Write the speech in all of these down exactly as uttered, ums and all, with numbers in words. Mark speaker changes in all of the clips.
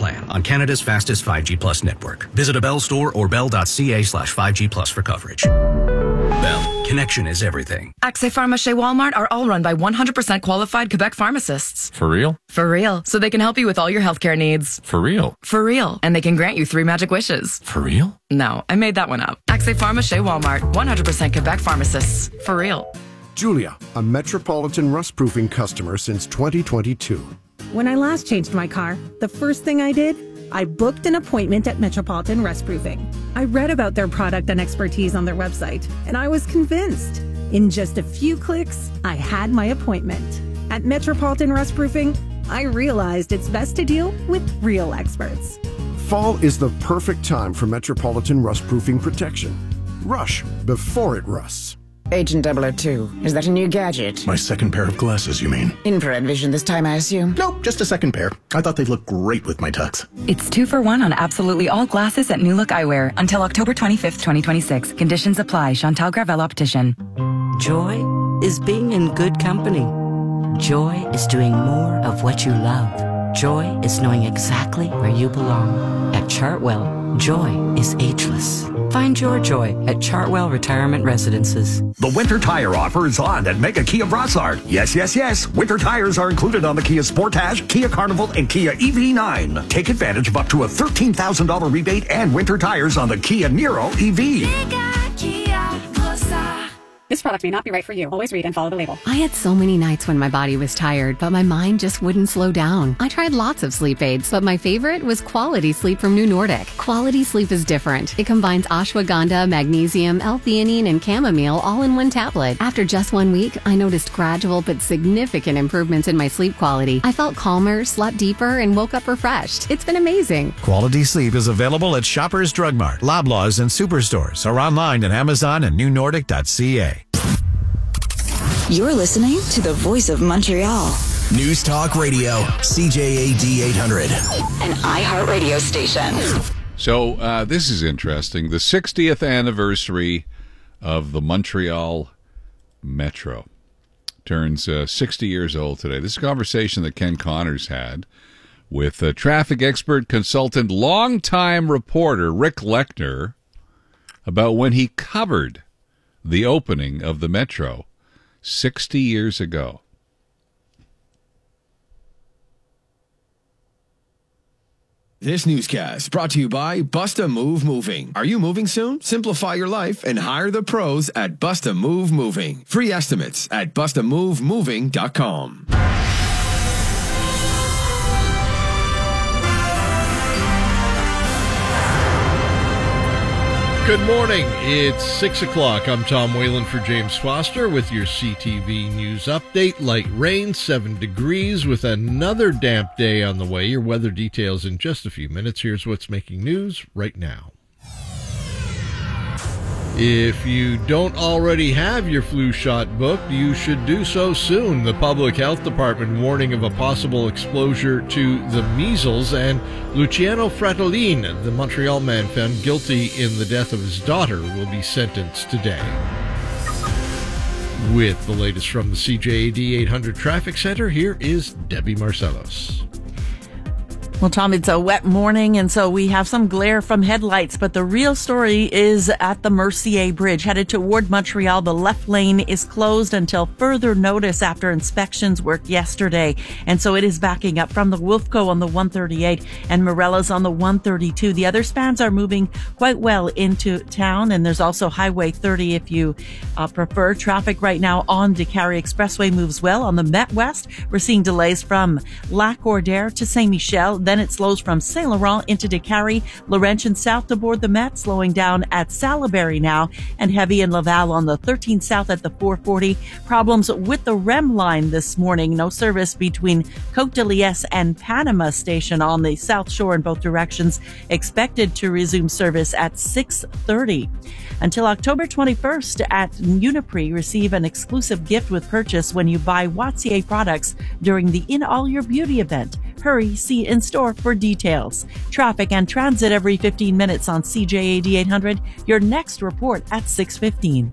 Speaker 1: plan on Canada's fastest five G Plus network. Visit a Bell store or bell.ca slash 5G Plus for coverage. Bell, connection is everything.
Speaker 2: Accès Pharmacie Walmart are all run by one hundred percent qualified Quebec pharmacists.
Speaker 3: For real?
Speaker 2: For real. So they can help you with all your healthcare needs.
Speaker 3: For real?
Speaker 2: For real. And they can grant you three magic wishes.
Speaker 3: For real?
Speaker 2: No, I made that one up. Accès Pharmacie Walmart, one hundred percent Quebec pharmacists. For real.
Speaker 4: Julia, a Metropolitan rust-proofing customer since twenty twenty-two.
Speaker 5: When I last changed my car, the first thing I did, I booked an appointment at Metropolitan Rustproofing. I read about their product and expertise on their website, and I was convinced. In just a few clicks, I had my appointment. At Metropolitan Rustproofing, I realized it's best to deal with real experts.
Speaker 4: Fall is the perfect time for Metropolitan Rustproofing protection. Rush before it rusts.
Speaker 6: Agent double oh two, is that a new gadget?
Speaker 7: My second pair of glasses, you mean?
Speaker 6: Infrared vision this time, I assume?
Speaker 7: Nope, just a second pair. I thought they'd look great with my tux.
Speaker 8: It's two for one on absolutely all glasses at New Look Eyewear until October twenty-fifth, twenty twenty-six. Conditions apply. Chantal Gravel Optician.
Speaker 9: Joy is being in good company. Joy is doing more of what you love. Joy is knowing exactly where you belong. At Chartwell, joy is ageless. Find your joy at Chartwell Retirement Residences.
Speaker 10: The winter tire offer is on at Mega Kia Brossard. Yes, yes, yes. Winter tires are included on the Kia Sportage, Kia Carnival, and Kia E V nine. Take advantage of up to a thirteen thousand dollars rebate and winter tires on the Kia Niro E V.
Speaker 11: This product may not be right for you. Always read and follow the label.
Speaker 12: I had so many nights when my body was tired, but my mind just wouldn't slow down. I tried lots of sleep aids, but my favorite was Quality Sleep from New Nordic. Quality Sleep is different. It combines ashwagandha, magnesium, L-theanine, and chamomile all in one tablet. After just one week, I noticed gradual but significant improvements in my sleep quality. I felt calmer, slept deeper, and woke up refreshed. It's been amazing.
Speaker 13: Quality Sleep is available at Shoppers Drug Mart, Loblaws, and Superstores, or online at Amazon and new nordic dot c a.
Speaker 14: You're listening to the Voice of Montreal.
Speaker 15: News Talk Radio, C J A D eight hundred.
Speaker 14: An iHeartRadio station.
Speaker 16: So uh, this is interesting. The sixtieth anniversary of the Montreal Metro turns uh, sixty years old today. This is a conversation that Ken Connors had with uh, traffic expert, consultant, longtime reporter Rick Lechner about when he covered the opening of the Metro sixty years ago.
Speaker 17: This newscast brought to you by Busta Move Moving. Are you moving soon? Simplify your life and hire the pros at Busta Move Moving. Free estimates at busta move moving dot com.
Speaker 18: Good morning. It's six o'clock. I'm Tom Whalen for James Foster with your C T V News Update. Light rain, seven degrees with another damp day on the way. Your weather details in just a few minutes. Here's what's making news right now. If you don't already have your flu shot booked, you should do so soon. The Public Health Department warning of a possible exposure to the measles, and Luciano Fratellin, the Montreal man found guilty in the death of his daughter, will be sentenced today. With the latest from the C J A D eight hundred Traffic Center, here is Debbie Marcellos.
Speaker 19: Well, Tom, it's a wet morning, and so we have some glare from headlights, but the real story is at the Mercier Bridge. Headed toward Montreal, the left lane is closed until further notice after inspections work yesterday. And so it is backing up from the Wolfco on the one thirty-eight and Morella's on the one thirty-two. The other spans are moving quite well into town, and there's also Highway thirty if you uh, prefer. Traffic right now on DeCarry Expressway moves well. On the Met West, we're seeing delays from Lac-Ordère to Saint-Michel. Then it slows from Saint Laurent into DeCarry, Laurentian south to board the Met, slowing down at Salaberry now, and heavy in Laval on the thirteen south at the four forty. Problems with the R E M line this morning. No service between Côte de Liesse and Panama Station on the South Shore in both directions. Expected to resume service at six thirty. Until October twenty-first at Uniprix, receive an exclusive gift with purchase when you buy Wattier products during the In All Your Beauty event. Hurry, see in store for details. Traffic and transit every fifteen minutes on C J A D eight hundred. Your next report at six fifteen.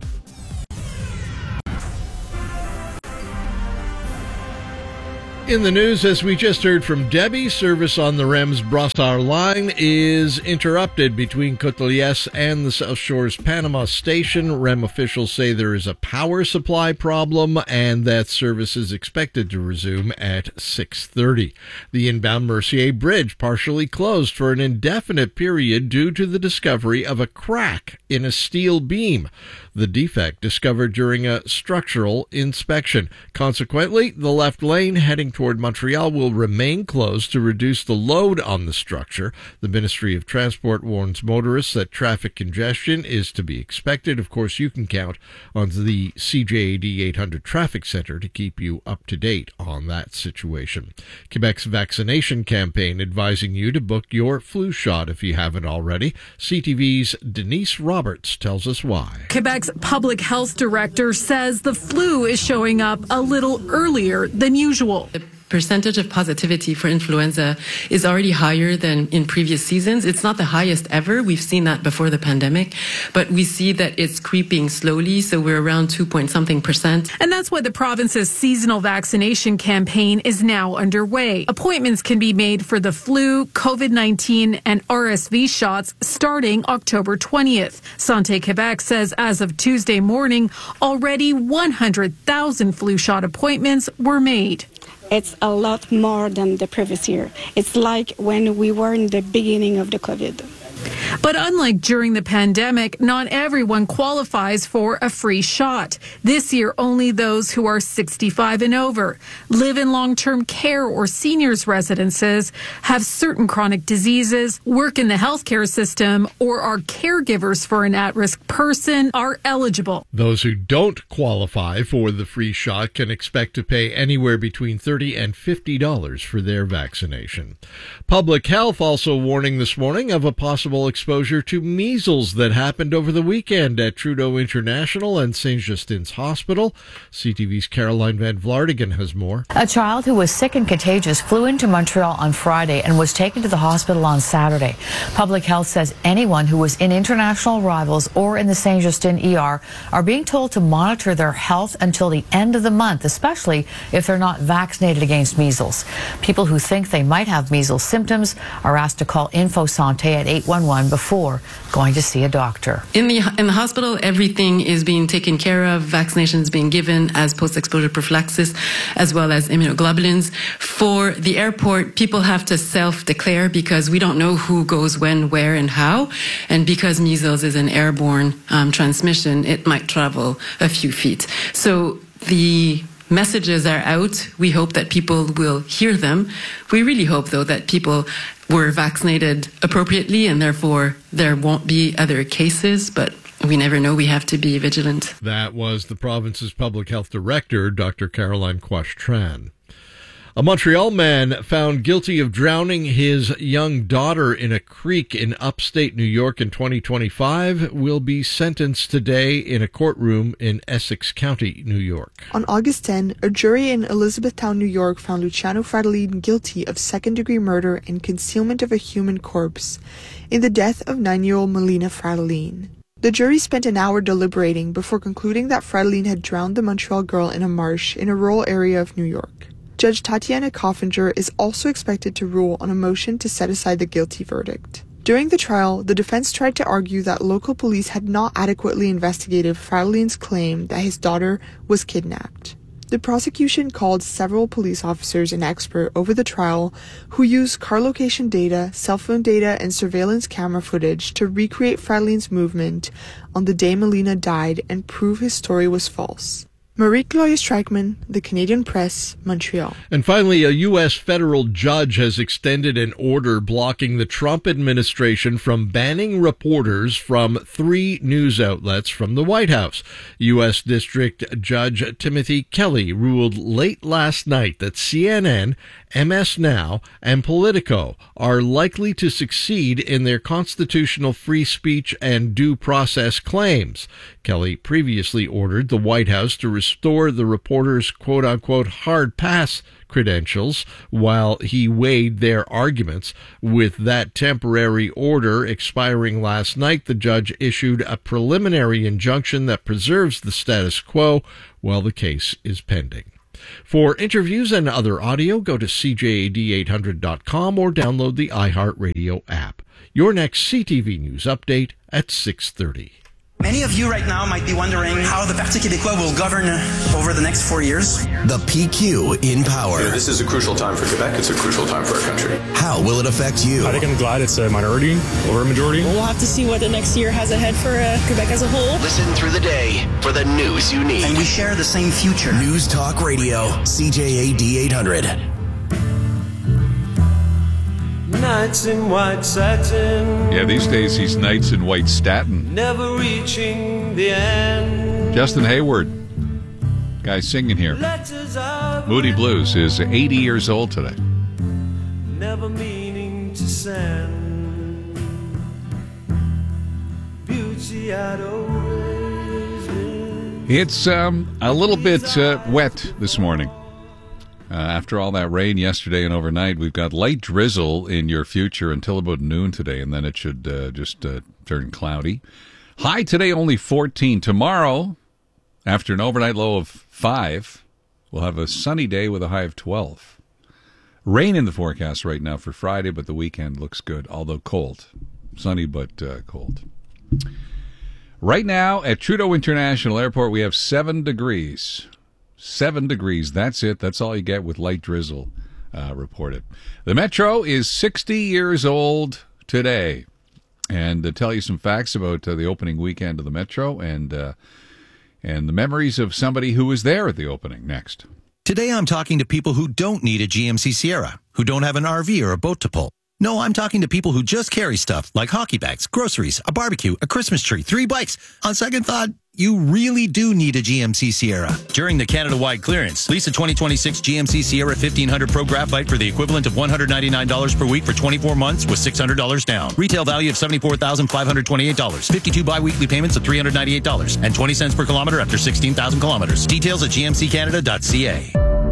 Speaker 18: In the news, as we just heard from Debbie, service on the REM's Brossard line is interrupted between Côte-de-Liesse and the South Shore's Panama Station. REM officials say there is a power supply problem and that service is expected to resume at six thirty. The inbound Mercier Bridge partially closed for an indefinite period due to the discovery of a crack in a steel beam. The defect discovered during a structural inspection. Consequently, the left lane heading toward Montreal will remain closed to reduce the load on the structure. The Ministry of Transport warns motorists that traffic congestion is to be expected. Of course, you can count on the C J A D eight hundred Traffic Center to keep you up to date on that situation. Quebec's vaccination campaign advising you to book your flu shot if you haven't already. C T V's Denise Roberts tells us why.
Speaker 3: Quebec's public health director says the flu is showing up a little earlier than usual.
Speaker 20: The percentage of positivity for influenza is already higher than in previous seasons. It's not the highest ever. We've seen that before the pandemic, but we see that it's creeping slowly. So we're around two point something percent.
Speaker 3: And that's why the province's seasonal vaccination campaign is now underway. Appointments can be made for the flu, COVID nineteen, and R S V shots starting October twentieth. Santé Quebec says as of Tuesday morning, already one hundred thousand flu shot appointments were made.
Speaker 21: It's a lot more than the previous year. It's like when we were in the beginning of the COVID.
Speaker 3: But unlike during the pandemic, not everyone qualifies for a free shot. This year, only those who are sixty-five and over, live in long-term care or seniors' residences, have certain chronic diseases, work in the healthcare system, or are caregivers for an at-risk person are eligible.
Speaker 18: Those who don't qualify for the free shot can expect to pay anywhere between thirty dollars and fifty dollars for their vaccination. Public Health also warning this morning of a possible exposure to measles that happened over the weekend at Trudeau International and Saint Justin's Hospital. C T V's Caroline Van Vlaardingen has more.
Speaker 22: A child who was sick and contagious flew into Montreal on Friday and was taken to the hospital on Saturday. Public Health says anyone who was in international arrivals or in the Saint Justin E R are being told to monitor their health until the end of the month, especially if they're not vaccinated against measles. People who think they might have measles symptoms are asked to call Info Santé at eight one one before going to see a doctor.
Speaker 20: In the in the hospital, everything is being taken care of. Vaccinations being given as post-exposure prophylaxis, as well as immunoglobulins. For the airport, people have to self-declare because we don't know who goes when, where, and how. And because measles is an airborne um, transmission, it might travel a few feet. So the messages are out. We hope that people will hear them. We really hope, though, that people were vaccinated appropriately and therefore there won't be other cases, but we never know. We have to be vigilant.
Speaker 18: That was the province's public health director, Doctor Caroline Quach-Tran. A Montreal man found guilty of drowning his young daughter in a creek in upstate New York in twenty twenty-five will be sentenced today in a courtroom in Essex County, New York.
Speaker 23: On August tenth, a jury in Elizabethtown, New York found Luciano Fratellin guilty of second-degree murder and concealment of a human corpse in the death of nine-year-old Melina Fratellin. The jury spent an hour deliberating before concluding that Fratellin had drowned the Montreal girl in a marsh in a rural area of New York. Judge Tatiana Coffinger is also expected to rule on a motion to set aside the guilty verdict. During the trial, the defense tried to argue that local police had not adequately investigated Fratellin's claim that his daughter was kidnapped. The prosecution called several police officers and experts over the trial who used car location data, cell phone data, and surveillance camera footage to recreate Fratellin's movement on the day Melina died and prove his story was false. Marie-Claude Streichman, The Canadian Press, Montreal.
Speaker 18: And finally, a U S federal judge has extended an order blocking the Trump administration from banning reporters from three news outlets from the White House. U S District Judge Timothy Kelly ruled late last night that C N N, M S Now, and Politico are likely to succeed in their constitutional free speech and due process claims. Kelly previously ordered the White House to restore the reporters' quote-unquote hard pass credentials while he weighed their arguments. With that temporary order expiring last night, the judge issued a preliminary injunction that preserves the status quo while the case is pending. For interviews and other audio, go to C J A D eight hundred dot com or download the iHeartRadio app. Your next C T V News update at six thirty.
Speaker 1: Many of you right now might be wondering how the Parti Québécois will govern over the next four years.
Speaker 15: The P Q in power.
Speaker 2: You know, this is a crucial time for Quebec. It's a crucial time for our country.
Speaker 15: How will it affect you?
Speaker 2: I think I'm glad it's a minority over a majority.
Speaker 5: We'll have to see what the next year has ahead for uh, Quebec as a whole.
Speaker 15: Listen through the day for the news you need.
Speaker 1: And we share the same future.
Speaker 15: News Talk Radio, C J A D eight hundred.
Speaker 24: Nights in white satin.
Speaker 16: Yeah, these days he's Knights in White Statin.
Speaker 24: Never reaching the end.
Speaker 16: Justin Hayward, guy singing here. Moody Blues is eighty years old today.
Speaker 24: Never meaning to send. Beauty I'd always been.
Speaker 16: It's um, a little bit uh, wet this morning. Uh, after all that rain yesterday and overnight, we've got light drizzle in your future until about noon today, and then it should uh, just uh, turn cloudy. High today only fourteen. Tomorrow, after an overnight low of five, we'll have a sunny day with a high of twelve. Rain in the forecast right now for Friday, but the weekend looks good, although cold. Sunny, but uh, cold. Right now at Trudeau International Airport, we have seven degrees. Seven degrees. That's it. That's all you get with light drizzle uh, reported. The Metro is sixty years old today. And to tell you some facts about uh, the opening weekend of the Metro and uh, and the memories of somebody who was there at the opening next.
Speaker 25: Today I'm talking to people who don't need a G M C Sierra, who don't have an R V or a boat to pull. No, I'm talking to people who just carry stuff like hockey bags, groceries, a barbecue, a Christmas tree, three bikes. On second thought, you really do need a G M C Sierra. During the Canada-wide clearance, lease a twenty twenty-six G M C Sierra fifteen hundred Pro Graphite for the equivalent of one hundred ninety-nine dollars per week for twenty-four months with six hundred dollars down. Retail value of seventy-four thousand five hundred twenty-eight dollars. fifty-two bi-weekly payments of three hundred ninety-eight dollars and twenty cents per kilometer after sixteen thousand kilometers. Details at g m c canada dot c a.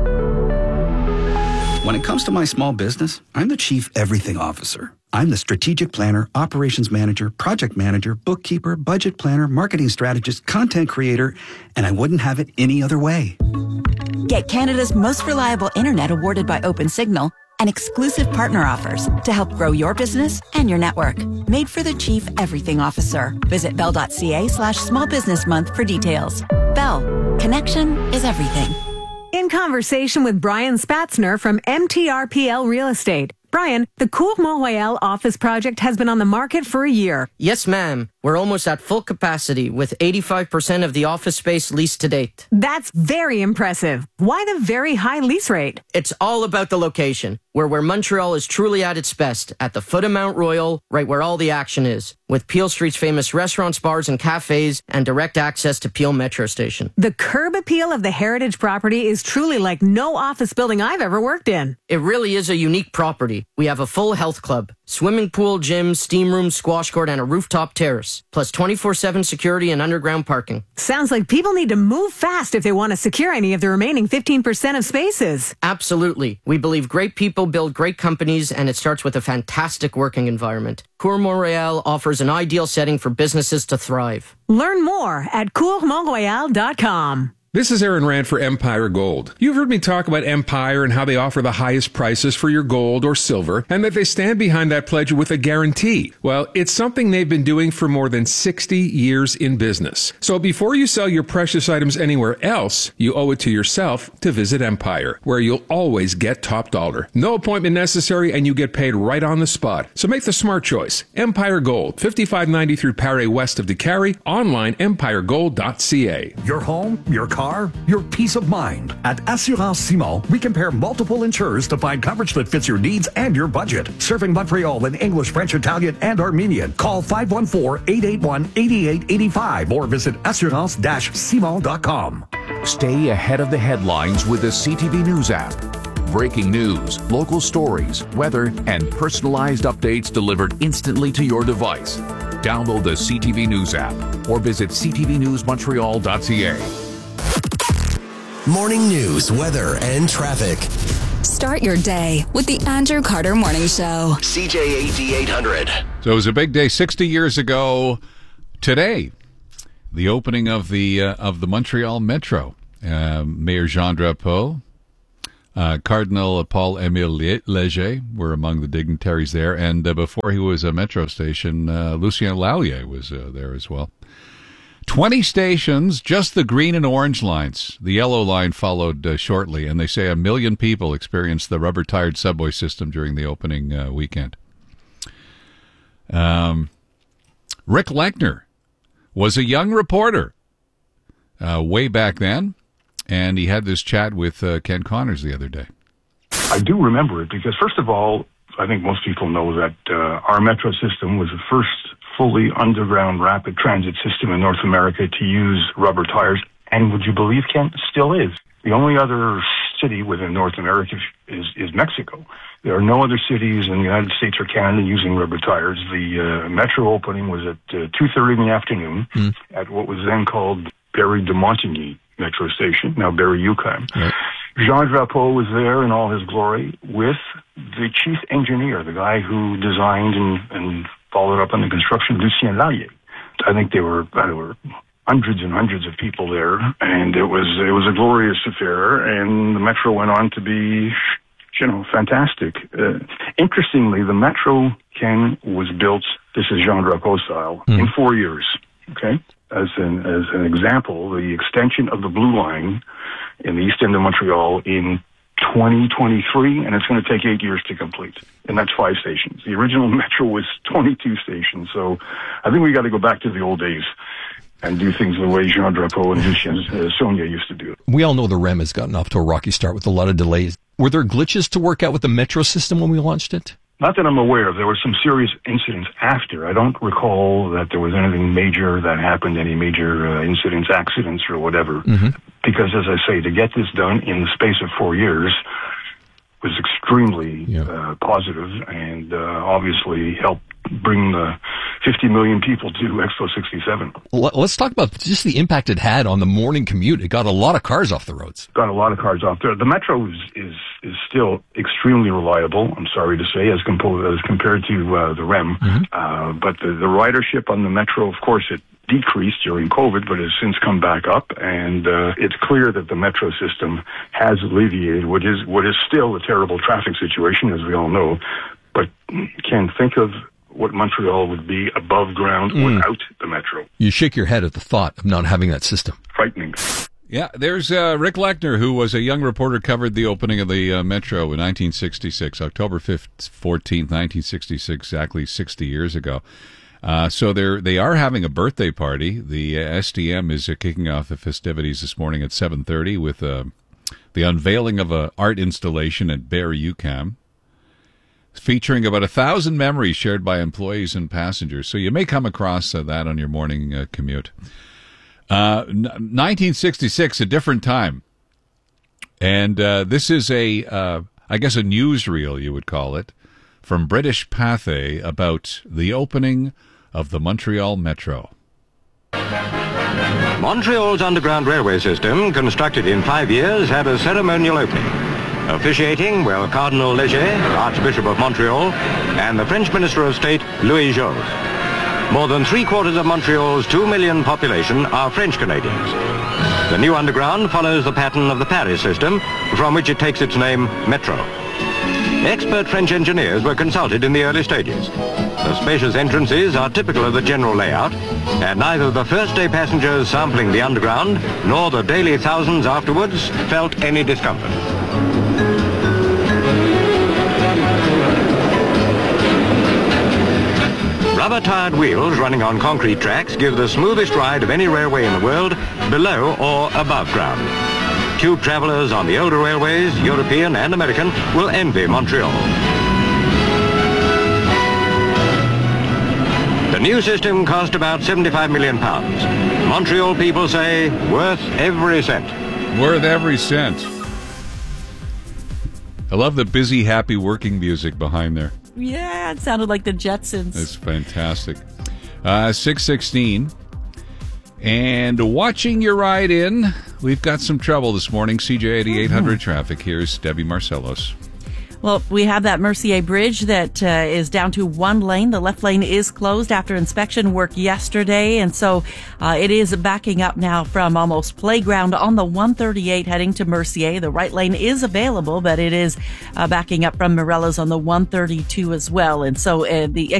Speaker 26: When it comes to my small business, I'm the Chief Everything Officer. I'm the strategic planner, operations manager, project manager, bookkeeper, budget planner, marketing strategist, content creator, and I wouldn't have it any other way.
Speaker 27: Get Canada's most reliable internet awarded by OpenSignal and exclusive partner offers to help grow your business and your network. Made for the Chief Everything Officer. Visit bell.ca slash small business month for details. Bell. Connection is everything.
Speaker 28: In conversation with Brian Spatzner from M T R P L Real Estate. Brian, the Cour Mont-Royal office project has been on the market for a year.
Speaker 29: Yes, ma'am. We're almost at full capacity with eighty-five percent of the office space leased to date.
Speaker 28: That's very impressive. Why the very high lease rate?
Speaker 29: It's all about the location. We're where Montreal is truly at its best, at the foot of Mount Royal, right where all the action is, with Peel Street's famous restaurants, bars, and cafes, and direct access to Peel Metro Station.
Speaker 28: The curb appeal of the heritage property is truly like no office building I've ever worked in.
Speaker 29: It really is a unique property. We have a full health club, swimming pool, gym, steam room, squash court, and a rooftop terrace, plus twenty-four seven security and underground parking.
Speaker 28: Sounds like people need to move fast if they want to secure any of the remaining fifteen percent of spaces.
Speaker 29: Absolutely. We believe great people build great companies, and it starts with a fantastic working environment. Cour Mont-Royal offers an ideal setting for businesses to thrive.
Speaker 28: Learn more at cour mont royal dot com.
Speaker 30: This is Aaron Rand for Empire Gold. You've heard me talk about Empire and how they offer the highest prices for your gold or silver, and that they stand behind that pledge with a guarantee. Well, it's something they've been doing for more than sixty years in business. So before you sell your precious items anywhere else, you owe it to yourself to visit Empire, where you'll always get top dollar. No appointment necessary, and you get paid right on the spot. So make the smart choice. Empire Gold, fifty-five ninety-three Paré west of DeCarry, online empire gold dot c a.
Speaker 10: Your home, your car, your peace of mind. At Assurance Simon, we compare multiple insurers to find coverage that fits your needs and your budget. Serving Montreal in English, French, Italian, and Armenian. Call five one four, eight eight one, eight eight eight five or visit assurance dash simon dot com.
Speaker 31: Stay ahead of the headlines with the C T V News app. Breaking news, local stories, weather, and personalized updates delivered instantly to your device. Download the C T V News app or visit c t v news montreal dot c a.
Speaker 15: Morning news, weather, and traffic.
Speaker 14: Start your day with the Andrew Carter Morning Show.
Speaker 15: C J A D eight hundred.
Speaker 16: So it was a big day sixty years ago today, the opening of the uh, of the Montreal Metro. uh, Mayor Jean Drapeau, uh, Cardinal Paul-Émile Léger were among the dignitaries there. And uh, before he was a metro station, uh, Lucien Lallier was uh, there as well. twenty stations, just the green and orange lines. The yellow line followed uh, shortly, and they say a million people experienced the rubber-tired subway system during the opening uh, weekend. Um, Rick Lechner was a young reporter uh, way back then, and he had this chat with uh, Ken Connors the other day.
Speaker 4: I do remember it because, first of all, I think most people know that uh, our metro system was the first fully underground rapid transit system in North America to use rubber tires. And would you believe, Ken, still is. The only other city within North America is, is Mexico. There are no other cities in the United States or Canada using rubber tires. The uh, metro opening was at uh, two thirty in the afternoon mm. at what was then called Barrie de Montigny metro station, now Barrie-UQAM. Right. Jean Drapeau was there in all his glory with the chief engineer, the guy who designed and, and followed up on the construction, Lucien Lallier. I think there were, there were hundreds and hundreds of people there, and it was it was a glorious affair, and the metro went on to be, you know, fantastic. Uh, interestingly, the metro, Ken, was built, this is Jean Drapeau style, mm. in four years, okay? As an, as an example, the extension of the Blue Line in the east end of Montreal in twenty twenty-three, and it's going to take eight years to complete. And that's five stations. The original metro was twenty-two stations. So I think we got to go back to the old days and do things the way Jean Drapeau and Lucien uh, Sonia used to do it.
Speaker 6: We all know the R E M has gotten off to a rocky start with a lot of delays. Were there glitches to work out with the metro system when we launched it?
Speaker 4: Not that I'm aware of. There were some serious incidents after. I don't recall that there was anything major that happened, any major uh, incidents, accidents, or whatever. Mm-hmm. Because, as I say, to get this done in the space of four years was extremely yeah. uh, positive and uh, obviously helped bring the fifty million people to Expo sixty-seven.
Speaker 6: Let's talk about just the impact it had on the morning commute. It got a lot of cars off the roads.
Speaker 4: Got a lot of cars off there. The metro is is, is still extremely reliable, I'm sorry to say, as, compo- as compared to uh, the R E M. Mm-hmm. Uh, but the, the ridership on the metro, of course, it decreased during COVID, but has since come back up, and uh, it's clear that the metro system has alleviated what is what is still a terrible traffic situation, as we all know. But can think of what Montreal would be above ground mm. without the metro.
Speaker 6: You shake your head at the thought of not having that system.
Speaker 4: Frightening.
Speaker 16: Yeah, there's uh, Rick Lechner, who was a young reporter, covered the opening of the uh, metro in nineteen sixty-six, October fourteenth, nineteen sixty-six, exactly sixty years ago. Uh, so they're, they are having a birthday party. The uh, S D M is uh, kicking off the festivities this morning at seven thirty with uh, the unveiling of an art installation at Barrie-UQAM, featuring about a thousand memories shared by employees and passengers. So you may come across uh, that on your morning uh, commute. Uh, n- nineteen sixty-six, a different time. And uh, this is a, uh, I guess, a newsreel, you would call it, from British Pathé about the opening of the Montreal Metro.
Speaker 7: Montreal's underground railway system, constructed in five years, had a ceremonial opening. Officiating were Cardinal Léger, Archbishop of Montreal, and the French Minister of State, Louis Josse. More than three-quarters of Montreal's two million population are French-Canadians. The new underground follows the pattern of the Paris system, from which it takes its name, Metro. Expert French engineers were consulted in the early stages. The spacious entrances are typical of the general layout, and neither the first-day passengers sampling the underground nor the daily thousands afterwards felt any discomfort. Rubber-tired wheels running on concrete tracks give the smoothest ride of any railway in the world, below or above ground. Tube travellers on the older railways, European and American, will envy Montreal. The new system cost about seventy-five million pounds. Montreal people say worth every cent.
Speaker 16: Worth every cent. I love the busy, happy working music behind there.
Speaker 8: Yeah, it sounded like the Jetsons.
Speaker 16: It's fantastic. Uh, six sixteen. And watching your ride in, we've got some trouble this morning. C J eighty-eight hundred traffic. Here's Debbie Marcellos.
Speaker 8: Well, we have that Mercier Bridge that uh, is down to one lane. The left lane is closed after inspection work yesterday, and so uh, it is backing up now from almost Playground on the one thirty-eight heading to Mercier. The right lane is available, but it is uh, backing up from Morelos on the one thirty-two as well. And so uh, the